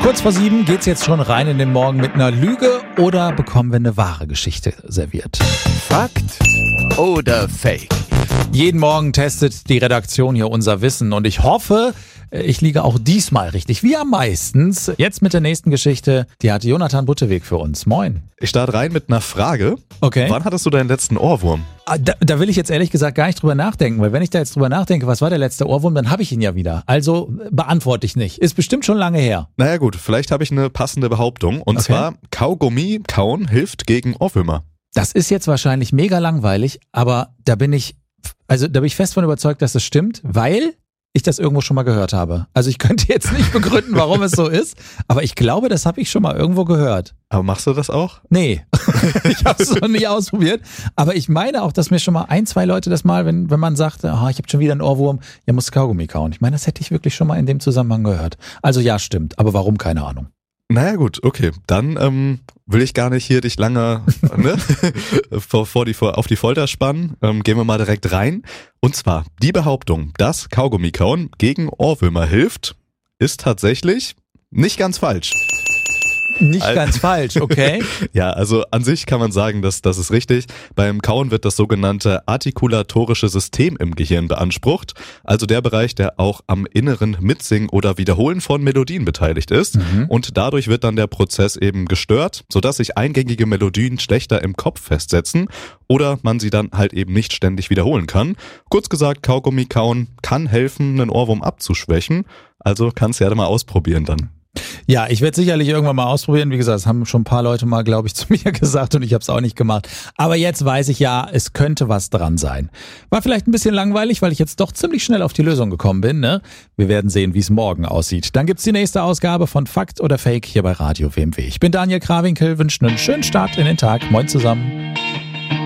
Kurz vor 7 geht's jetzt schon rein in den Morgen mit einer Lüge oder bekommen wir eine wahre Geschichte serviert? Fakt oder Fake? Jeden Morgen testet die Redaktion hier unser Wissen und ich hoffe, ich liege auch diesmal richtig, wie am meisten. Jetzt mit der nächsten Geschichte, die hat Jonathan Butteweg für uns. Moin. Ich starte rein mit einer Frage. Okay. Wann hattest du deinen letzten Ohrwurm? Da will ich jetzt ehrlich gesagt gar nicht drüber nachdenken, weil wenn ich da jetzt drüber nachdenke, was war der letzte Ohrwurm, dann habe ich ihn ja wieder. Also beantworte ich nicht. Ist bestimmt schon lange her. Naja gut, vielleicht habe ich eine passende Behauptung. Und zwar, Kaugummi kauen hilft gegen Ohrwürmer. Das ist jetzt wahrscheinlich mega langweilig, aber da bin ich fest von überzeugt, dass das stimmt, weil ich das irgendwo schon mal gehört habe. Also ich könnte jetzt nicht begründen, warum es so ist, aber ich glaube, das habe ich schon mal irgendwo gehört. Aber machst du das auch? Nee, ich habe es noch nie ausprobiert, aber ich meine auch, dass mir schon mal 1-2 Leute das mal, wenn man sagt, ich habe schon wieder einen Ohrwurm, ja, muss Kaugummi kauen. Ich meine, das hätte ich wirklich schon mal in dem Zusammenhang gehört. Also ja, stimmt, aber warum, keine Ahnung. Naja gut, okay. Dann will ich gar nicht hier dich lange auf die Folter spannen. Gehen wir mal direkt rein. Und zwar, die Behauptung, dass Kaugummi kauen gegen Ohrwürmer hilft, ist tatsächlich nicht ganz falsch. Nicht ganz falsch, okay. Ja, also an sich kann man sagen, das ist richtig. Beim Kauen wird das sogenannte artikulatorische System im Gehirn beansprucht, also der Bereich, der auch am inneren Mitsingen oder Wiederholen von Melodien beteiligt ist. Und dadurch wird dann der Prozess eben gestört, sodass sich eingängige Melodien schlechter im Kopf festsetzen oder man sie dann halt eben nicht ständig wiederholen kann. Kurz gesagt, Kaugummi kauen kann helfen, einen Ohrwurm abzuschwächen, also kannst du ja mal ausprobieren dann. Ja, ich werde sicherlich irgendwann mal ausprobieren. Wie gesagt, das haben schon ein paar Leute mal, glaube ich, zu mir gesagt und ich habe es auch nicht gemacht. Aber jetzt weiß ich ja, es könnte was dran sein. War vielleicht ein bisschen langweilig, weil ich jetzt doch ziemlich schnell auf die Lösung gekommen bin. Ne? Wir werden sehen, wie es morgen aussieht. Dann gibt's die nächste Ausgabe von Fakt oder Fake hier bei Radio WMW. Ich bin Daniel Krawinkel, wünsche einen schönen Start in den Tag. Moin zusammen.